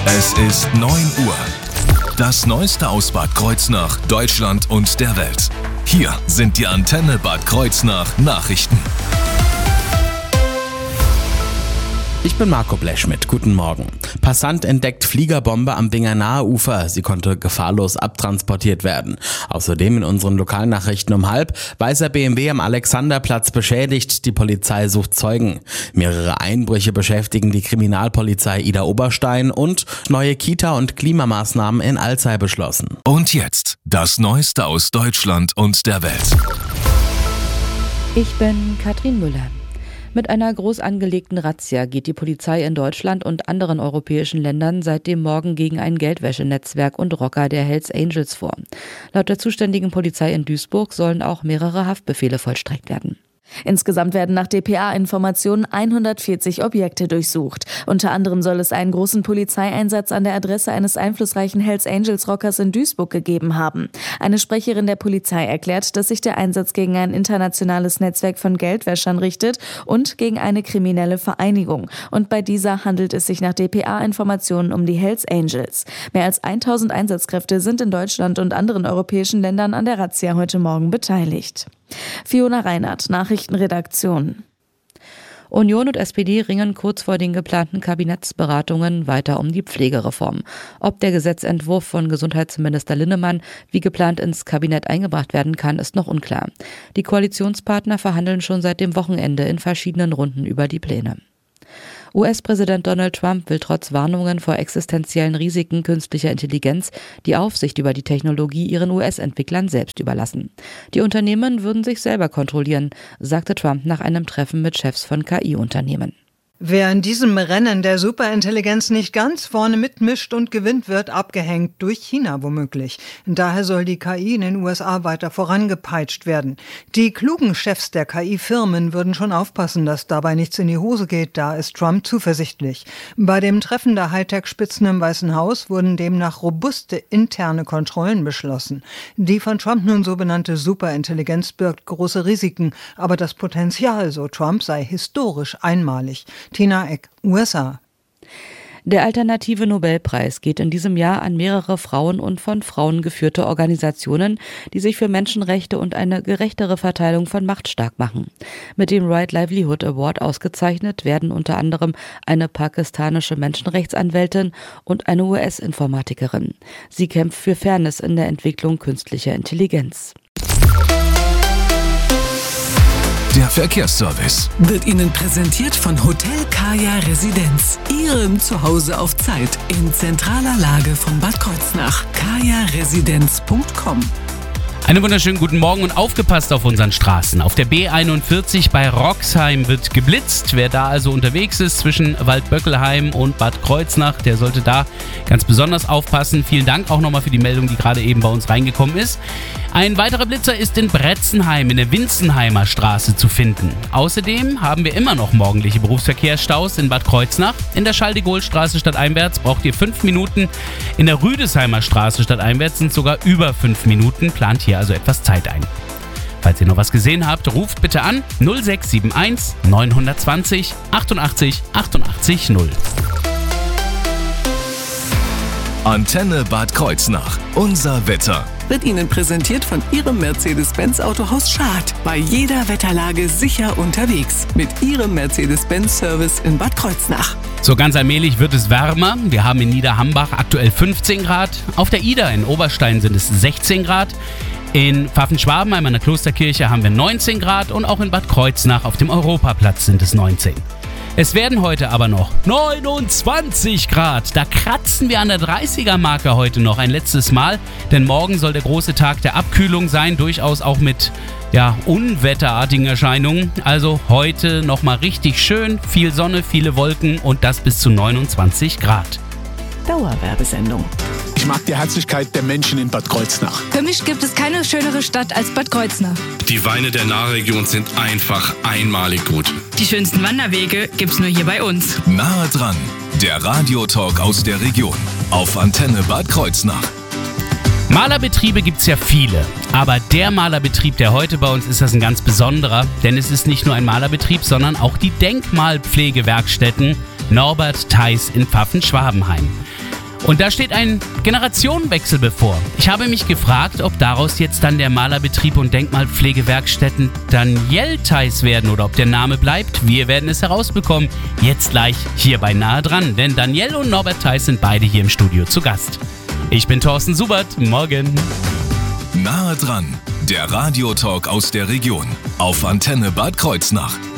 Es ist 9 Uhr. Das Neueste aus Bad Kreuznach, Deutschland und der Welt. Hier sind die Antenne Bad Kreuznach Nachrichten. Ich bin Marco Blechschmidt. Guten Morgen. Passant entdeckt Fliegerbombe am Bingernahrer Ufer. Sie konnte gefahrlos abtransportiert werden. Außerdem in unseren Lokalnachrichten um 12:30 weißer BMW am Alexanderplatz beschädigt. Die Polizei sucht Zeugen. Mehrere Einbrüche beschäftigen die Kriminalpolizei Ida Oberstein und neue Kita- und Klimamaßnahmen in Alzey beschlossen. Und jetzt das Neueste aus Deutschland und der Welt. Ich bin Katrin Müller. Mit einer groß angelegten Razzia geht die Polizei in Deutschland und anderen europäischen Ländern seit dem Morgen gegen ein Geldwäschenetzwerk und Rocker der Hells Angels vor. Laut der zuständigen Polizei in Duisburg sollen auch mehrere Haftbefehle vollstreckt werden. Insgesamt werden nach dpa-Informationen 140 Objekte durchsucht. Unter anderem soll es einen großen Polizeieinsatz an der Adresse eines einflussreichen Hells Angels Rockers in Duisburg gegeben haben. Eine Sprecherin der Polizei erklärt, dass sich der Einsatz gegen ein internationales Netzwerk von Geldwäschern richtet und gegen eine kriminelle Vereinigung. Und bei dieser handelt es sich nach dpa-Informationen um die Hells Angels. Mehr als 1000 Einsatzkräfte sind in Deutschland und anderen europäischen Ländern an der Razzia heute Morgen beteiligt. Fiona Reinhardt, Nachrichtenredaktion. Union und SPD ringen kurz vor den geplanten Kabinettsberatungen weiter um die Pflegereform. Ob der Gesetzentwurf von Gesundheitsminister Linnemann wie geplant ins Kabinett eingebracht werden kann, ist noch unklar. Die Koalitionspartner verhandeln schon seit dem Wochenende in verschiedenen Runden über die Pläne. US-Präsident Donald Trump will trotz Warnungen vor existenziellen Risiken künstlicher Intelligenz die Aufsicht über die Technologie ihren US-Entwicklern selbst überlassen. Die Unternehmen würden sich selber kontrollieren, sagte Trump nach einem Treffen mit Chefs von KI-Unternehmen. Wer in diesem Rennen der Superintelligenz nicht ganz vorne mitmischt und gewinnt, wird abgehängt, durch China womöglich. Daher soll die KI in den USA weiter vorangepeitscht werden. Die klugen Chefs der KI-Firmen würden schon aufpassen, dass dabei nichts in die Hose geht, da ist Trump zuversichtlich. Bei dem Treffen der Hightech-Spitzen im Weißen Haus wurden demnach robuste interne Kontrollen beschlossen. Die von Trump nun so benannte Superintelligenz birgt große Risiken, aber das Potenzial, so Trump, sei historisch einmalig. Tina Eck, USA. Der alternative Nobelpreis geht in diesem Jahr an mehrere Frauen und von Frauen geführte Organisationen, die sich für Menschenrechte und eine gerechtere Verteilung von Macht stark machen. Mit dem Right Livelihood Award ausgezeichnet werden unter anderem eine pakistanische Menschenrechtsanwältin und eine US-Informatikerin. Sie kämpft für Fairness in der Entwicklung künstlicher Intelligenz. Der Verkehrsservice wird Ihnen präsentiert von Hotel Kaya Residenz, Ihrem Zuhause auf Zeit in zentraler Lage von Bad Kreuznach. kajaresidenz.com. Einen wunderschönen guten Morgen und aufgepasst auf unseren Straßen. Auf der B41 bei Roxheim wird geblitzt. Wer da also unterwegs ist zwischen Waldböckelheim und Bad Kreuznach, der sollte da ganz besonders aufpassen. Vielen Dank auch nochmal für die Meldung, die gerade eben bei uns reingekommen ist. Ein weiterer Blitzer ist in Bretzenheim in der Winzenheimer Straße zu finden. Außerdem haben wir immer noch morgendliche Berufsverkehrsstaus in Bad Kreuznach. In der Charles-de-Gaulle-Straße stadteinwärts braucht ihr 5 Minuten. In der Rüdesheimer Straße stadteinwärts sind sogar über 5 Minuten. Plant hier also etwas Zeit ein. Falls ihr noch was gesehen habt, ruft bitte an 0671 920 88 88 0. Antenne Bad Kreuznach. Unser Wetter. Wird Ihnen präsentiert von Ihrem Mercedes-Benz Autohaus Schad. Bei jeder Wetterlage sicher unterwegs. Mit Ihrem Mercedes-Benz-Service in Bad Kreuznach. So ganz allmählich wird es wärmer. Wir haben in Niederhambach aktuell 15 Grad. Auf der Ida in Oberstein sind es 16 Grad. In Pfaffenschwabenheim an der Klosterkirche haben wir 19 Grad. Und auch in Bad Kreuznach auf dem Europaplatz sind es 19. Es werden heute aber noch 29 Grad. Da kratzen wir an der 30er-Marke heute noch ein letztes Mal. Denn morgen soll der große Tag der Abkühlung sein. Durchaus auch mit unwetterartigen Erscheinungen. Also heute nochmal richtig schön. Viel Sonne, viele Wolken und das bis zu 29 Grad. Dauerwerbesendung. Ich mag die Herzlichkeit der Menschen in Bad Kreuznach. Für mich gibt es keine schönere Stadt als Bad Kreuznach. Die Weine der Nahregion sind einfach einmalig gut. Die schönsten Wanderwege gibt's nur hier bei uns. Nahe dran, der Radiotalk aus der Region auf Antenne Bad Kreuznach. Malerbetriebe gibt's ja viele, aber der Malerbetrieb, der heute bei uns ist, das ein ganz besonderer, denn es ist nicht nur ein Malerbetrieb, sondern auch die Denkmalpflegewerkstätten Norbert Theis in Pfaffenschwabenheim. Und da steht ein Generationenwechsel bevor. Ich habe mich gefragt, ob daraus jetzt dann der Malerbetrieb und Denkmalpflegewerkstätten Daniel Theiss werden oder ob der Name bleibt. Wir werden es herausbekommen. Jetzt gleich hier bei Nahe dran, denn Daniel und Norbert Theiss sind beide hier im Studio zu Gast. Ich bin Thorsten Subert. Morgen. Nahe dran, der Radiotalk aus der Region auf Antenne Bad Kreuznach.